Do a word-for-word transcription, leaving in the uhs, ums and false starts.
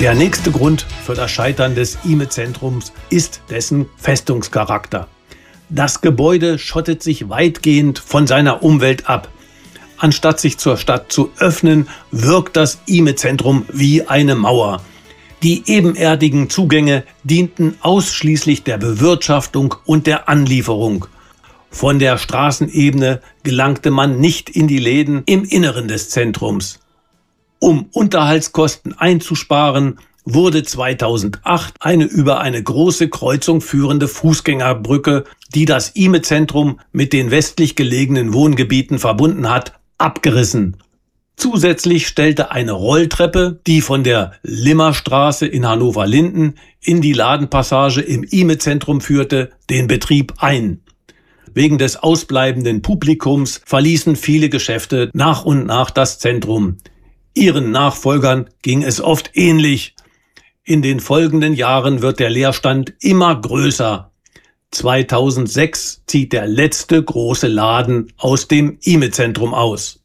Der nächste Grund für das Scheitern des I M E-Zentrums ist dessen Festungscharakter. Das Gebäude schottet sich weitgehend von seiner Umwelt ab. Anstatt sich zur Stadt zu öffnen, wirkt das I M E-Zentrum wie eine Mauer. Die ebenerdigen Zugänge dienten ausschließlich der Bewirtschaftung und der Anlieferung. Von der Straßenebene gelangte man nicht in die Läden im Inneren des Zentrums. Um Unterhaltskosten einzusparen, wurde zweitausendacht eine über eine große Kreuzung führende Fußgängerbrücke, die das I M E-Zentrum mit den westlich gelegenen Wohngebieten verbunden hat, abgerissen. Zusätzlich stellte eine Rolltreppe, die von der Limmerstraße in Hannover-Linden in die Ladenpassage im I M E-Zentrum führte, den Betrieb ein. Wegen des ausbleibenden Publikums verließen viele Geschäfte nach und nach das Zentrum. Ihren Nachfolgern ging es oft ähnlich. In den folgenden Jahren wird der Leerstand immer größer. zweitausendsechs zieht der letzte große Laden aus dem I M E-Zentrum aus.